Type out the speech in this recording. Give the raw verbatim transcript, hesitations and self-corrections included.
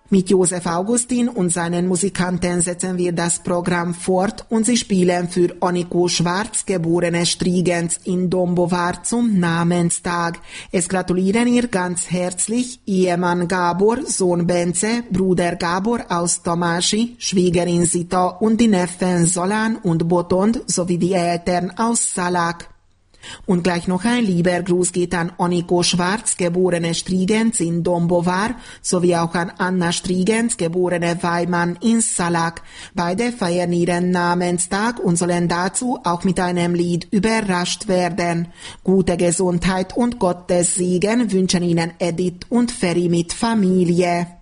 Mit Josef Augustin und seinen Musikanten setzen wir das Programm fort und sie spielen für Anniko Schwarz, geborene Striegens in Dombovar zum Namenstag. Es gratulieren ihr ganz herzlich Ehemann Gabor, Sohn Bence, Bruder Gabor aus Tomaschi, Schwiegerin Sita und die Neffen Solan und Botond sowie die Eltern aus Salak. Und gleich noch ein lieber Gruß geht an Anniko Schwarz, geborene Striegens in Dombovar, sowie auch an Anna Striegens, geborene Weimann in Salak. Beide feiern ihren Namenstag und sollen dazu auch mit einem Lied überrascht werden. Gute Gesundheit und Gottes Segen wünschen Ihnen Edith und Ferry mit Familie.